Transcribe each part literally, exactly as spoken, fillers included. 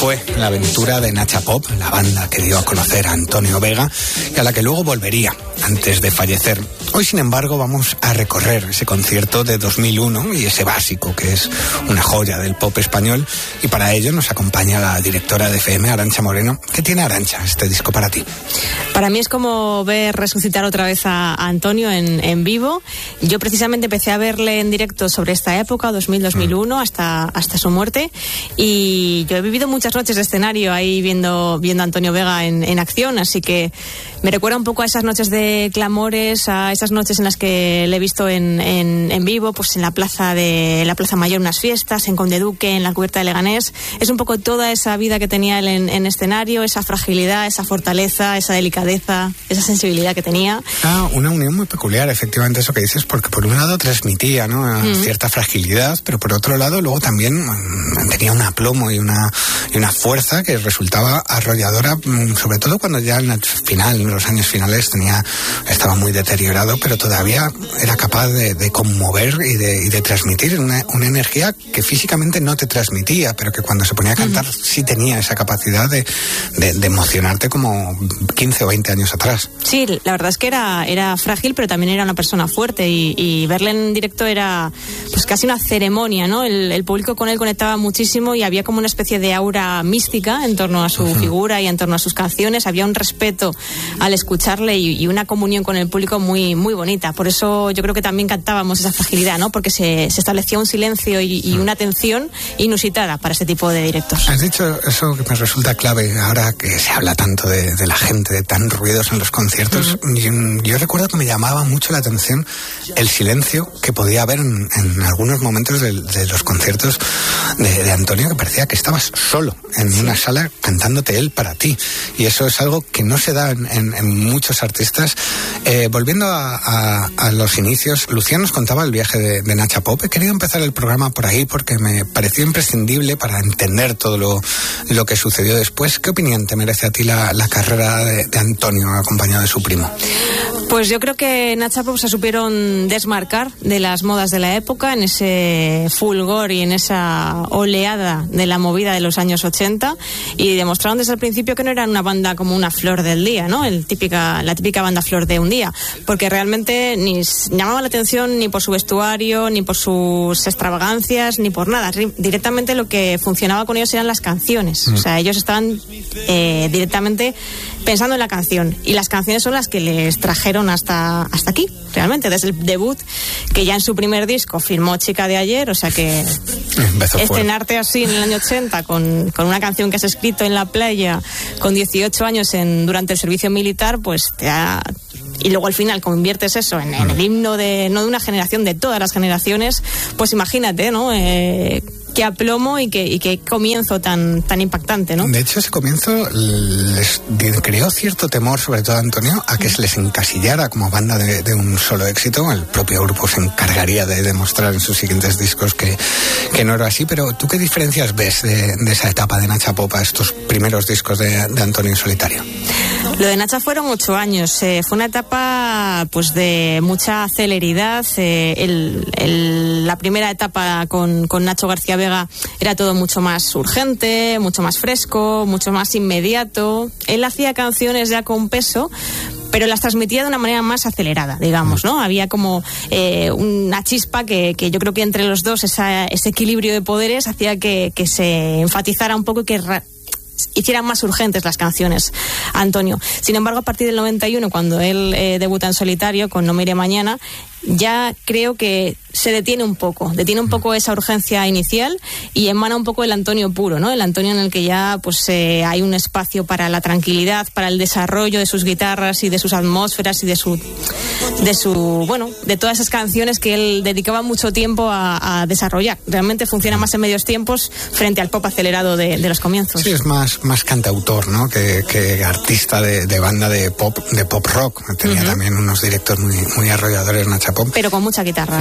fue la aventura de Nacha Pop, la banda que dio a conocer a Antonio Vega y a la que luego volvería antes de fallecer. Hoy, sin embargo, vamos a recorrer ese concierto de dos mil uno y ese básico que es una joya del pop español, y para ello nos acompaña la directora de F M, Arantxa Moreno. ¿Qué tiene, Arantxa, este disco para ti? Para mí es como ver resucitar otra vez a, a Antonio en, en vivo. Yo precisamente empecé a verle en directo sobre esta época, dos mil, dos mil uno, mm. hasta, hasta su muerte, y yo he vivido muchas noches de escenario ahí viendo, viendo a Antonio Vega en, en acción, así que me recuerda un poco a esas noches de clamores, a esas noches en las que le he visto en, en, en vivo, pues en la plaza de la Plaza Mayor, unas fiestas, en Conde Duque, en la Cubierta de Leganés. Es un poco toda esa vida que tenía él en, en escenario, esa fragilidad, esa fortaleza, esa delicadeza, esa sensibilidad que tenía. Ah, una unión muy peculiar, efectivamente, eso que dices, porque por un lado transmitía, ¿no?, mm. cierta fragilidad, pero por otro lado luego también mm, tenía un aplomo y una, y una fuerza que resultaba arrolladora, mm, sobre todo cuando ya en el final, en los años finales, tenía, estaba muy deteriorado, pero todavía era capaz de, de conmover y de, y de transmitir una, una energía que físicamente no te transmitía, pero que cuando se ponía a cantar mm. sí tenía esa capacidad de, de, de emocionarte como quince o veinte años atrás. Sí, la verdad es que era, era frágil, pero también era una persona fuerte, y, y verle en directo era pues casi una ceremonia, ¿no? El, el público con él conectaba muchísimo y había como una especie de aura mística en torno a su uh-huh. figura y en torno a sus canciones. Había un respeto al escucharle y, y una comunión con el público muy, muy bonita. Por eso yo creo que también cantábamos esa fragilidad, ¿no? Porque se, se establecía un silencio y, y una atención inusitada para este tipo de directos. Has dicho eso que me resulta clave ahora que se habla tanto de, de la gente, de tan ruidos en los conciertos. Uh-huh. Yo, yo recuerdo que me llamaba mucho la atención el silencio que podía haber en, en algunos momentos de, de los conciertos de, de Antonio, que parecía que estabas solo en sí. una sala cantándote él para ti, y eso es algo que no se da en, en, en muchos artistas. Eh, volviendo a, a, a los inicios, Lucía nos contaba el viaje de, de Nacha Pop. He querido empezar el programa por ahí porque me pareció imprescindible para entender todo lo, lo que sucedió después. ¿Qué opinión te merece a ti la, la carrera de, de Antonio acompañado de su primo? Pues yo creo que Nacha Pop se supieron desmarcar de las modas de la época, en ese fulgor y en esa oleada de la movida de los años ochenta, y demostraron desde el principio que no eran una banda como una flor del día, ¿no? El típica, la típica banda flor de un día, porque realmente ni llamaban la atención ni por su vestuario, ni por sus extravagancias, ni por nada. Directamente lo que funcionaba con ellos eran las canciones. Mm. O sea, ellos estaban eh, directamente pensando en la canción, y las canciones son las que les trajeron hasta, hasta aquí, realmente, desde el debut, que ya en su primer disco firmó Chica de Ayer. O sea que estrenarte así en el año ochenta con, con una canción que has escrito en la playa con dieciocho años en, durante el servicio militar, pues te ha... Y luego al final conviertes eso en, en el himno de, no de una generación, de todas las generaciones, pues imagínate, ¿no? Eh, qué aplomo y qué, y qué comienzo tan, tan impactante, ¿no? De hecho, ese comienzo les creó cierto temor, sobre todo a Antonio, a que se les encasillara como banda de, de un solo éxito. El propio grupo se encargaría de demostrar en sus siguientes discos que, que no era así. Pero ¿tú qué diferencias ves de, de esa etapa de Nacha Pop a estos primeros discos de, de Antonio en solitario? Lo de Nacha fueron ocho años. Eh, fue una etapa pues de mucha celeridad. Eh, el, el, la primera etapa con, con Nacho García Vega era todo mucho más urgente, mucho más fresco, mucho más inmediato. Él hacía canciones ya con peso, pero las transmitía de una manera más acelerada, digamos, ¿no? Había como eh, una chispa que, que yo creo que entre los dos, esa, ese equilibrio de poderes hacía que, que se enfatizara un poco y que ra- hicieran más urgentes las canciones, Antonio. Sin embargo, a partir del noventa y uno, cuando él eh, debuta en solitario con No me iré mañana, ya creo que se detiene un poco, detiene un poco esa urgencia inicial y emana un poco el Antonio puro, ¿no? El Antonio en el que ya pues eh, hay un espacio para la tranquilidad, para el desarrollo de sus guitarras y de sus atmósferas y de su, de su, bueno, de todas esas canciones que él dedicaba mucho tiempo a, a desarrollar. Realmente funciona más en medios tiempos frente al pop acelerado de, de los comienzos. Sí, es más, más cantautor, ¿no? Que, que artista de, de banda de pop, de pop rock. Tenía uh-huh. también unos directos muy, muy arrolladores, Nacha Pop. Pero con mucha guitarra, ¿eh?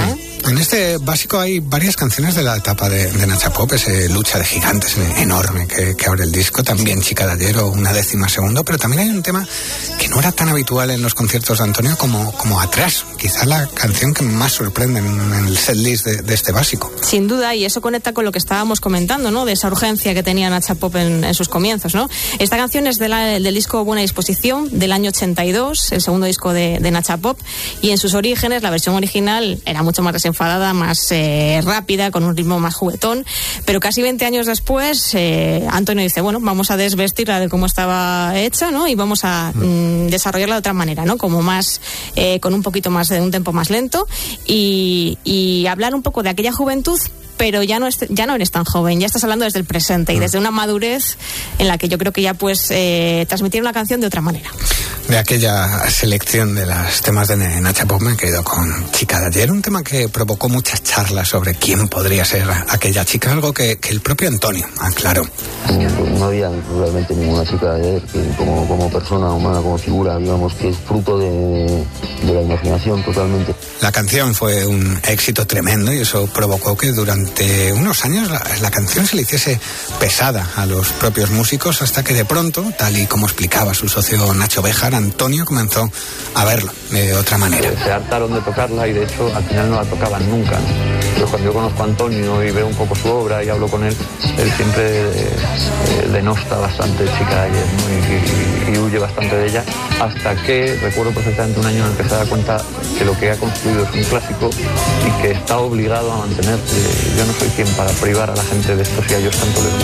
En este básico hay varias canciones de la etapa de, de Nacha Pop, ese Lucha de Gigantes enorme que, que abre el disco, también Chica de Ayer o Una Décima Segundo, pero también hay un tema que no era tan habitual en los conciertos de Antonio como, como Atrás, quizá la canción que más sorprende en, en el setlist de, de este básico. Sin duda, y eso conecta con lo que estábamos comentando, ¿no? De esa urgencia que tenía Nacha Pop en, en sus comienzos, ¿no? Esta canción es de la, del disco Buena Disposición, del año ochenta y dos, el segundo disco de, de Nacha Pop, y en sus orígenes la versión original era mucho más desenfadada, más eh, rápida, con un ritmo más juguetón, pero casi veinte años después eh, Antonio dice, bueno, vamos a desvestirla de cómo estaba hecha, ¿no? Y vamos a mm, desarrollarla de otra manera, ¿no? Como más, eh, con un poquito más de un tempo más lento y, y hablar un poco de aquella juventud, pero ya no, es, ya no eres tan joven, ya estás hablando desde el presente y desde una madurez en la que yo creo que ya puedes eh, transmitir una canción de otra manera. De aquella selección de los temas de Nacha Pop me he quedado con Chica de Ayer, un tema que provocó muchas charlas sobre quién podría ser aquella chica, algo que, que el propio Antonio aclaró. No, no había realmente ninguna chica de ayer que como, como persona humana, como figura, digamos, que es fruto de, de la imaginación totalmente. La canción fue un éxito tremendo y eso provocó que durante unos años la, la canción se le hiciese pesada a los propios músicos, hasta que de pronto, tal y como explicaba su socio Nacho Béjar, Antonio comenzó a verlo de otra manera. Se hartaron de tocarla y de hecho al final no la tocaban nunca. Pero cuando yo conozco a Antonio y veo un poco su obra y hablo con él, él siempre eh, denosta bastante Chica de Ayer, ¿no? y, y, y huye bastante de ella, hasta que recuerdo perfectamente un año en el que se da cuenta que lo que ha construido es un clásico y que está obligado a mantener. Eh, yo no soy quien para privar a la gente de esto si a ellos tanto les gusta.